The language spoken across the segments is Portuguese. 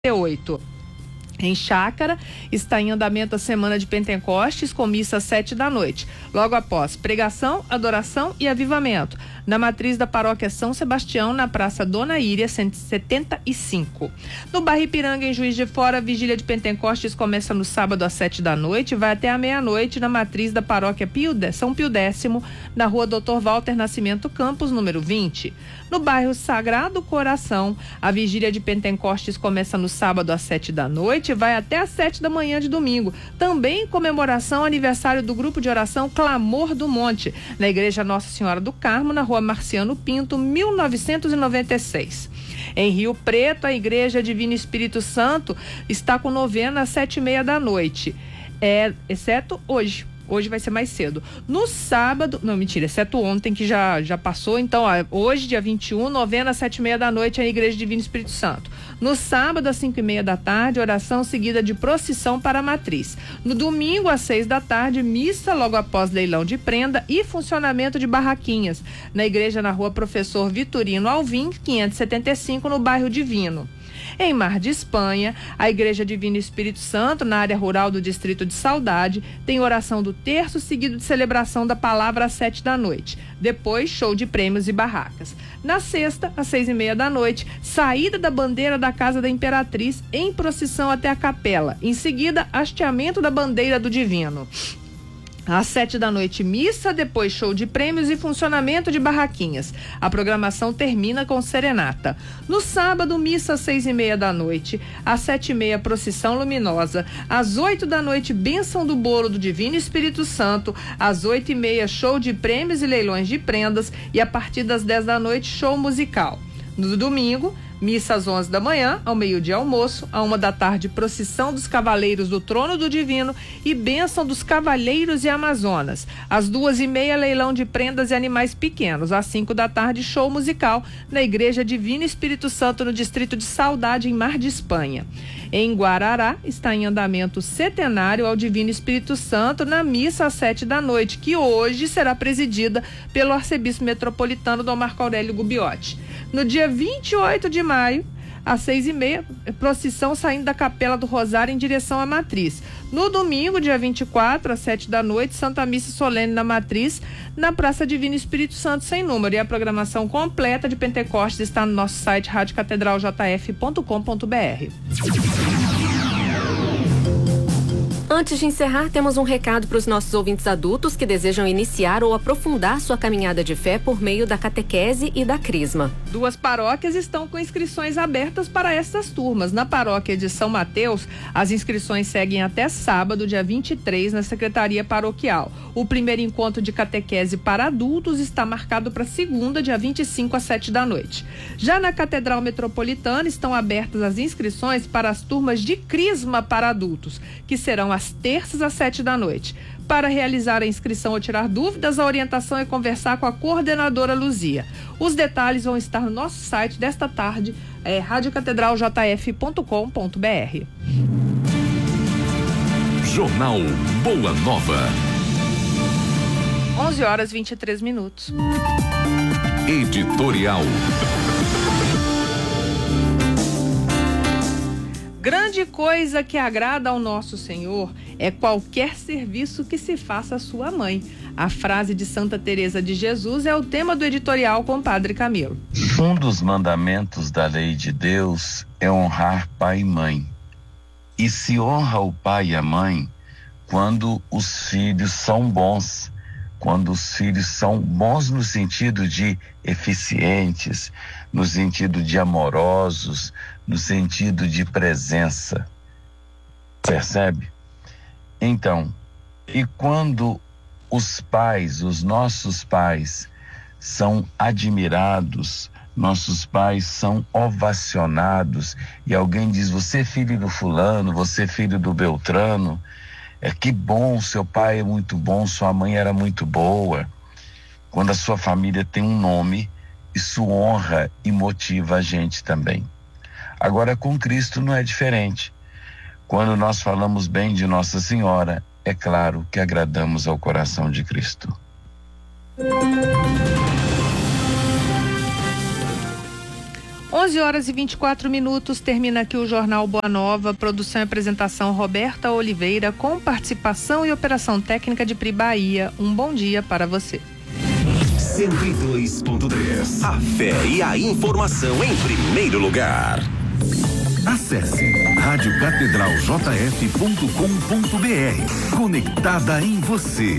8. Em Chácara, está em andamento a semana de Pentecostes, com missa às 7 da noite. Logo após, pregação, adoração e avivamento. Na matriz da paróquia São Sebastião, na Praça Dona Íria, 175. No bairro Ipiranga, em Juiz de Fora, a vigília de Pentecostes começa no sábado às 7 da noite e vai até a meia-noite na matriz da paróquia São Pio X, na rua Dr. Walter Nascimento Campos, número 20. No bairro Sagrado Coração, a vigília de Pentecostes começa no sábado às 7 da noite e vai até às 7 da manhã de domingo. Também em comemoração ao aniversário do grupo de oração Clamor do Monte, na Igreja Nossa Senhora do Carmo, na rua Marciano Pinto, 1996. Em Rio Preto, a Igreja Divino Espírito Santo está com novena às 7h30 da noite, exceto hoje. Hoje vai ser mais cedo. No sábado, não, mentira, exceto ontem, que já passou. Então, hoje, dia 21, novena às 7h30 da noite, é a Igreja Divino Espírito Santo. No sábado, às 5h30 da tarde, oração seguida de procissão para a matriz. No domingo, às 6 da tarde, missa logo após leilão de prenda e funcionamento de barraquinhas, na igreja na rua Professor Vitorino Alvim, 575, no bairro Divino. Em Mar de Espanha, a Igreja Divino Espírito Santo, na área rural do Distrito de Saudade, tem oração do terço seguido de celebração da palavra às 7 da noite. Depois, show de prêmios e barracas. Na sexta, às 6h30 da noite, saída da bandeira da Casa da Imperatriz em procissão até a capela. Em seguida, hasteamento da bandeira do Divino. Às 7 da noite, missa, depois show de prêmios e funcionamento de barraquinhas. A programação termina com serenata. No sábado, missa às 6h30 da noite, às 7h30, procissão luminosa, às 8 da noite, bênção do bolo do Divino Espírito Santo, às 8h30, show de prêmios e leilões de prendas e a partir das 10 da noite, show musical. No domingo, missa às 11 da manhã, ao meio-dia almoço, à 1 da tarde, procissão dos cavaleiros do trono do divino e bênção dos cavaleiros e amazonas. Às 2h30, leilão de prendas e animais pequenos. Às 5 da tarde, show musical na Igreja Divino Espírito Santo, no Distrito de Saudade, em Mar de Espanha. Em Guarará, está em andamento centenário ao Divino Espírito Santo, na missa às 7 da noite, que hoje será presidida pelo arcebispo metropolitano Dom Marco Aurélio Gubbiotti. No dia 28 de maio, às 6h30, procissão saindo da Capela do Rosário em direção à Matriz. No domingo, dia 24, às 7 da noite, Santa Missa Solene na Matriz, na Praça Divino Espírito Santo sem número. E a programação completa de Pentecostes está no nosso site radiocatedraljf.com.br. Antes de encerrar, temos um recado para os nossos ouvintes adultos que desejam iniciar ou aprofundar sua caminhada de fé por meio da catequese e da crisma. 2 paróquias estão com inscrições abertas para essas turmas. Na paróquia de São Mateus, as inscrições seguem até sábado, dia 23, na Secretaria Paroquial. O primeiro encontro de catequese para adultos está marcado para segunda, dia 25, às 7 da noite. Já na Catedral Metropolitana, estão abertas as inscrições para as turmas de crisma para adultos, que serão às terças às 7 da noite. Para realizar a inscrição ou tirar dúvidas, a orientação é conversar com a coordenadora Luzia. Os detalhes vão estar no nosso site desta tarde, radiocatedraljf.com.br. Jornal Boa Nova. 11h23. Editorial. Grande coisa que agrada ao nosso Senhor é qualquer serviço que se faça à sua mãe. A frase de Santa Teresa de Jesus é o tema do editorial com o Padre Camilo. Um dos mandamentos da lei de Deus é honrar pai e mãe. E se honra o pai e a mãe quando os filhos são bons, quando os filhos são bons no sentido de eficientes, no sentido de amorosos, no sentido de presença. Percebe? Então, e quando os pais, os nossos pais, são admirados, nossos pais são ovacionados, e alguém diz, você é filho do fulano, você é filho do Beltrano, que bom, seu pai é muito bom, sua mãe era muito boa. Quando a sua família tem um nome, isso honra e motiva a gente também. Agora, com Cristo não é diferente. Quando nós falamos bem de Nossa Senhora, é claro que agradamos ao coração de Cristo. 11h24, termina aqui o Jornal Boa Nova, produção e apresentação Roberta Oliveira, com participação e operação técnica de Pri Bahia. Um bom dia para você. 102.3. A fé e a informação em primeiro lugar. Acesse radiocatedraljf.com.br. Conectada em você.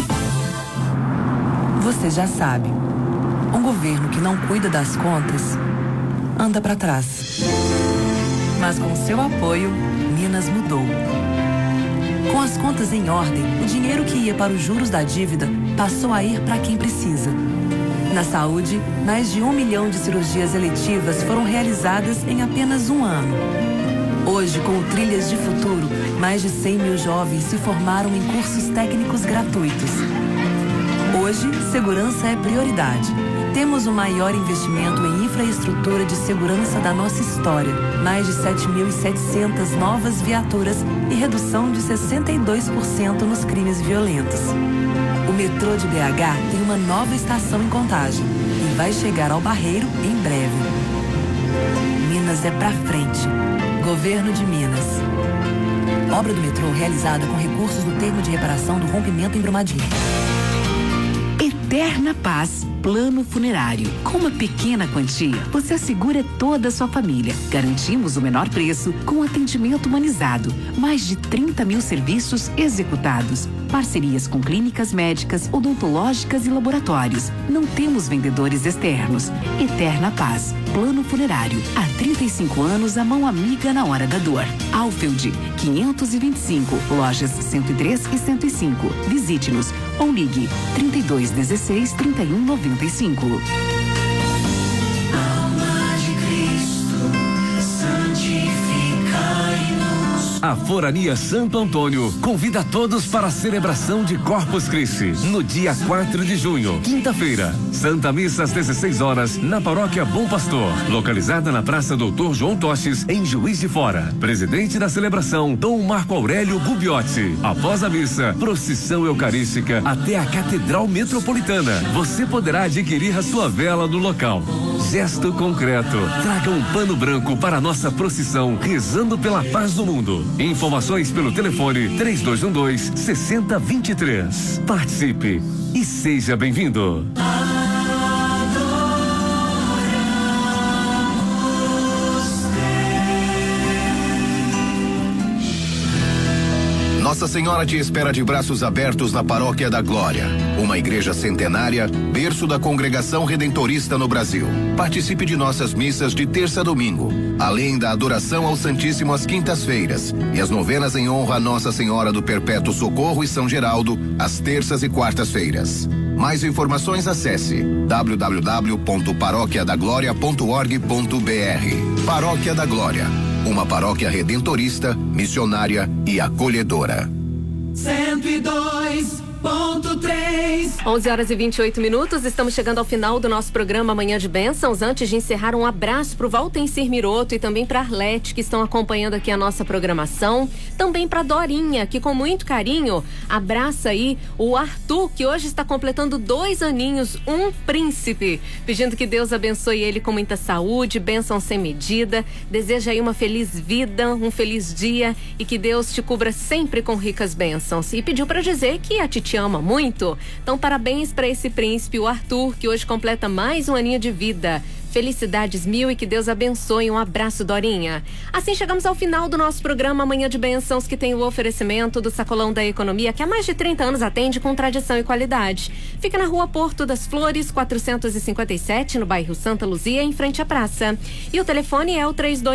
Você já sabe, um governo que não cuida das contas anda para trás. Mas com seu apoio, Minas mudou. Com as contas em ordem, o dinheiro que ia para os juros da dívida passou a ir para quem precisa. Na saúde, mais de 1 milhão de cirurgias eletivas foram realizadas em apenas um ano. Hoje, com o Trilhas de Futuro, mais de 100 mil jovens se formaram em cursos técnicos gratuitos. Hoje, segurança é prioridade. Temos o maior investimento em infraestrutura de segurança da nossa história. Mais de 7.700 novas viaturas e redução de 62% nos crimes violentos. O metrô de BH tem uma nova estação em Contagem e vai chegar ao Barreiro em breve. Minas é pra frente. Governo de Minas. Obra do metrô realizada com recursos do termo de reparação do rompimento em Brumadinho. Eterna Paz Plano Funerário. Com uma pequena quantia, você assegura toda a sua família. Garantimos o menor preço com atendimento humanizado. Mais de 30 mil serviços executados. Parcerias com clínicas médicas, odontológicas e laboratórios. Não temos vendedores externos. Eterna Paz Plano Funerário. Há 35 anos, a mão amiga na hora da dor. Alfeld 525, lojas 103 e 105. Visite-nos ou ligue 3216 3195. A Forania Santo Antônio convida todos para a celebração de Corpus Christi no dia 4 de junho, quinta-feira. Santa Missa às 16 horas na Paróquia Bom Pastor, localizada na Praça Doutor João Toches, em Juiz de Fora. Presidente da celebração, Dom Marco Aurélio Gubiotti. Após a missa, procissão eucarística até a Catedral Metropolitana. Você poderá adquirir a sua vela no local. Gesto concreto. Traga um pano branco para a nossa procissão, rezando pela paz do mundo. Informações pelo telefone 3212-6023. Participe e seja bem-vindo. Nossa Senhora te espera de braços abertos na Paróquia da Glória, uma igreja centenária, berço da congregação redentorista no Brasil. Participe de nossas missas de terça a domingo, além da adoração ao Santíssimo às quintas-feiras e as novenas em honra a Nossa Senhora do Perpétuo Socorro e São Geraldo, às terças e quartas-feiras. Mais informações, acesse www.paroquiadagloria.org.br. Paróquia da Glória, uma paróquia redentorista, missionária e acolhedora. 102.3. 11h28, estamos chegando ao final do nosso programa Manhã de Bênçãos. Antes de encerrar, um abraço para o Valtencir Miroto e também para Arlete, que estão acompanhando aqui a nossa programação. Também para Dorinha, que com muito carinho abraça aí o Arthur, que hoje está completando 2 aninhos, um príncipe, pedindo que Deus abençoe ele com muita saúde, bênção sem medida. Deseja aí uma feliz vida, um feliz dia e que Deus te cubra sempre com ricas bênçãos. E pediu para dizer que a Titi ama muito. Então, parabéns para esse príncipe, o Arthur, que hoje completa mais um aninho de vida. Felicidades mil e que Deus abençoe. Um abraço, Dorinha. Assim chegamos ao final do nosso programa Manhã de Bênçãos, que tem o oferecimento do Sacolão da Economia, que há mais de 30 anos atende com tradição e qualidade. Fica na Rua Porto das Flores, 457, no bairro Santa Luzia, em frente à praça. E o telefone é o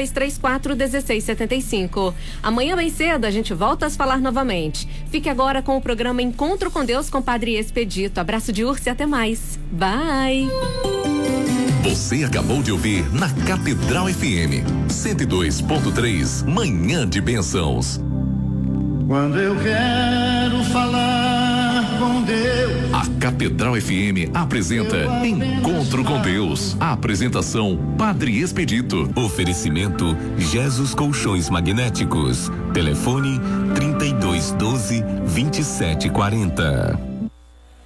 3234-1675. Amanhã bem cedo a gente volta a se falar novamente. Fique agora com o programa Encontro com Deus com Padre Expedito. Abraço de urso e até mais. Bye! Você acabou de ouvir na Catedral FM 102.3, Manhã de Bênçãos. Quando eu quero falar com Deus. A Catedral FM apresenta Encontro com Deus. A apresentação Padre Expedito. Oferecimento Jesus Colchões Magnéticos. Telefone 3212-2740.